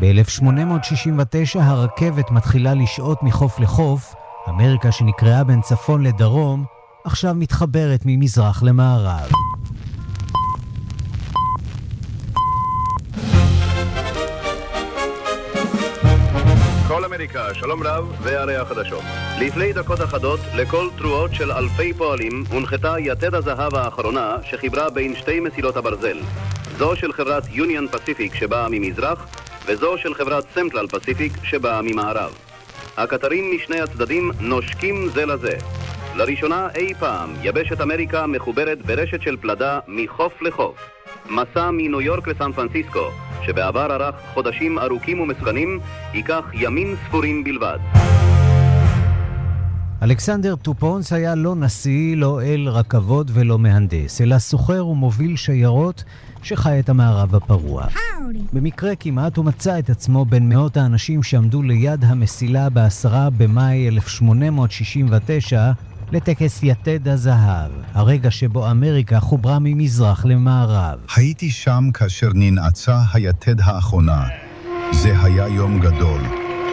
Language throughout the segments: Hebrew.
ב-1869 הרכבת מתחילה לשעות מחוף לחוף, אמריקה שנקראה בין צפון לדרום, עכשיו מתחברת ממזרח למערב. כל אמריקה, שלום רב וערי החדשות. לפני דקות אחדות, לכל תרועות של אלפי פועלים הונחתה יתד הזהב האחרונה שחיברה בין שתי מסילות הברזל. זו של חברת יוניון פסיפיק שבאה ממזרח, וזו של חברת סנטרל פסיפיק שבאה ממערב. הקטרים משני הצדדים נושקים זה לזה. לראשונה אי פעם יבשת אמריקה מחוברת ברשת של פלדה מחוף לחוף. מסע מניו יורק לסן פרנסיסקו, שבעבר ארך חודשים ארוכים ומסוכנים, ייקח ימים ספורים בלבד. אלכסנדר טופונס היה לא נשיא, לא אל רכבות ולא מהנדס, אלא סוחר ומוביל שיירות שחי את המערב הפרוע. במקרה כמעט הוא מצא את עצמו בין מאות האנשים שעמדו ליד המסילה ב10 במאי 1869 לטקס יתד הזהב, הרגע שבו אמריקה חוברה ממזרח למערב. הייתי שם כאשר ננעצה היתד האחרונה. זה היה יום גדול.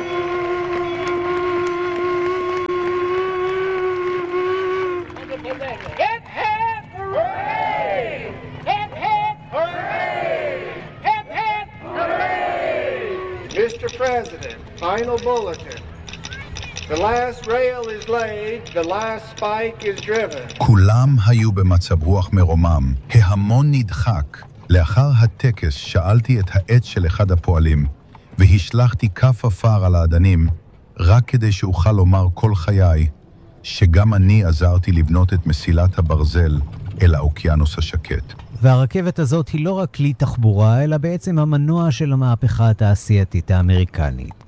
Mr. President, final bulletin. The last rail is laid, the last spike is driven. כולם היו במצב רוח מרומם. ההמון נדחק. לאחר הטקס שאלתי את העץ של אחד הפועלים, והשלחתי כף עפר על האדנים, רק כדי שאוכל לומר כל חיי, שגם אני עזרתי לבנות את מסילת הברזל אל האוקיינוס השקט. והרכבת הזאת היא לא רק כלי תחבורה, אלא בעצם המנוע של המהפכה התעשייתית האמריקנית.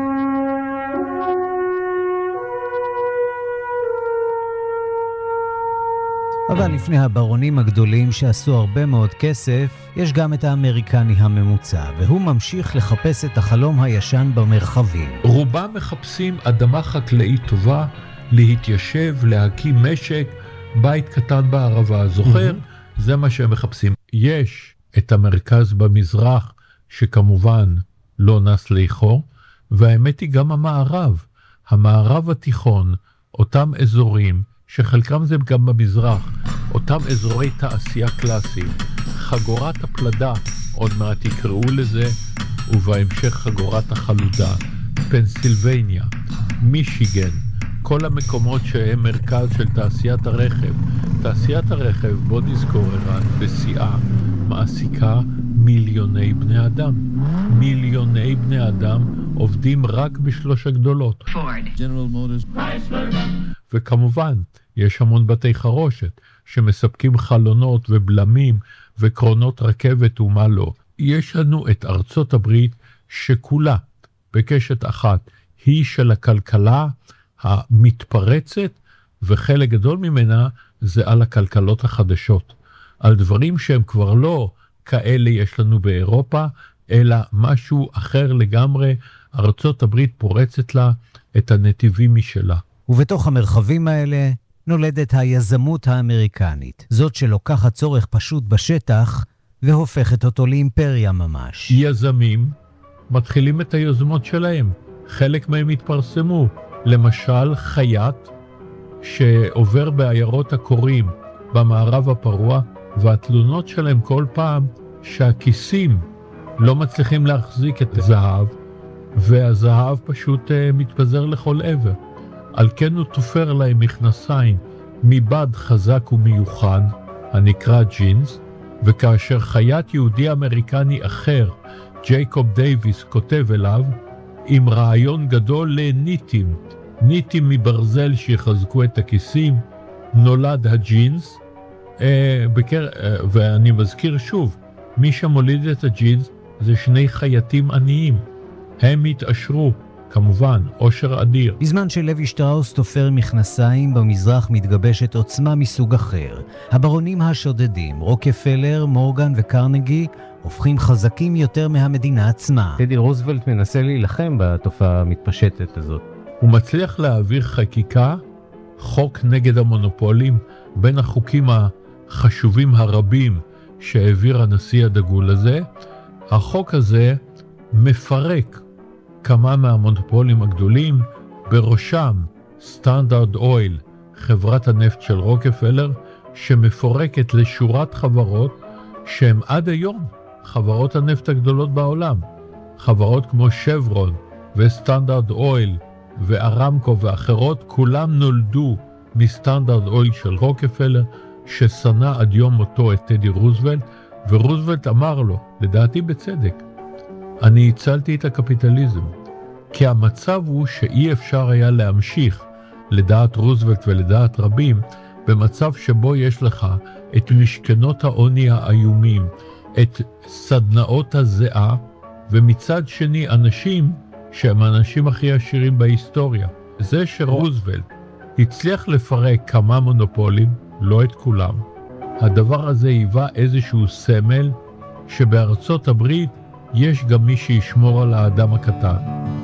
אבל לפני הברונים הגדולים שעשו הרבה מאוד כסף, יש גם את האמריקני הממוצע, והוא ממשיך לחפש את החלום הישן במרחבים. רובם מחפשים אדמה חקלאית טובה, להתיישב, להקים משק, בית קטן בערבה. זוכר? זה מה שהם מחפשים. יש את המרכז במזרח, שכמובן לא נס לאחור, והאמת היא גם המערב התיכון, אותם אזורים, שחלקם זה גם במזרח, אותם אזורי תעשייה קלאסיים, חגורת הפלדה, עוד מעט יקראו לזה, ובהמשך חגורת החלודה, פנסילבניה, מישיגן, כל המקומות שהם מרכז של תעשיית הרכב. תעשיית הרכב, בוא נזכור ערן, בשיאה, מעסיקה מיליוני בני אדם. מיליוני בני אדם עובדים רק בשלוש הגדולות. General Motors. וכמובן, יש המון בתי חרושת שמספקים חלונות ובלמים וקרונות רכבת ומה לא. יש לנו את ארצות הברית שכולה בקשת אחת היא של הכלכלה המתפרצת, וחלק גדול ממנה זה על הכלכלות החדשות. על דברים שהם כבר לא כאלה יש לנו באירופה, אלא משהו אחר לגמרי. ארצות הברית פורצת לה את הנתיבים משלה. ובתוך המרחבים האלה נולדת היזמות האמריקנית, זאת שלוקחת צורך פשוט בשטח והופכת אותו לאימפריה ממש. יזמים מתחילים את היוזמות שלהם, חלק מהם התפרסמו, למשל חייט שעובר בעיירות הקורים במערב הפרוע, והתלונות שלהם כל פעם שהכיסים לא מצליחים להחזיק את הזהב, והזהב פשוט מתפזר לכל עבר. על כן הוא תופר להם מכנסיים מבד חזק ומיוחד, הנקרא ג'ינס, וכאשר חייט יהודי אמריקני אחר, ג'ייקוב דייביס, כותב אליו, עם רעיון גדול לניטים, ניטים מברזל שיחזקו את הכיסים, נולד הג'ינס, ואני מזכיר שוב, מי שמוליד את הג'ינס זה שני חייטים עניים. הם התעשרו, כמובן, עושר אדיר. בזמן שלוי שטראוס תופר מכנסיים, במזרח מתגבשת עוצמה מסוג אחר. הברונים השודדים, רוקפלר, מורגן וקרנגי, הופכים חזקים יותר מהמדינה עצמה. טדי רוזוולט מנסה להילחם בתופעה המתפשטת הזאת. הוא מצליח להעביר חקיקה, חוק נגד המונופולים, בין החוקים החשובים הרבים שהעביר הנשיא הדגול הזה. החוק הזה מפרק כמה מהמונופולים הגדולים, בראשם סטנדרט אויל, חברת הנפט של רוקפלר, שמפורקת לשורת חברות שהן עד היום חברות הנפט הגדולות בעולם. חברות כמו שברון וסטנדרט אויל וארמקו ואחרות, כולם נולדו מסטנדרט אויל של רוקפלר, ששנא עד יום מותו את טדי רוזוולט, ורוזוולט אמר לו, לדעתי בצדק, אני הצלתי את הקפיטליזם, כי המצב הוא שאי אפשר היה להמשיך, לדעת רוזוולט ולדעת רבים, במצב שבו יש לך את משכנות העוני האיומים, את סדנאות הזיעה, ומצד שני אנשים שהם האנשים הכי עשירים בהיסטוריה. זה שרוזוולט הצליח לפרק כמה מונופולים, לא את כולם, הדבר הזה היווה איזשהו סמל שבארצות הברית יש גם מי שישמור על האדם הקטן.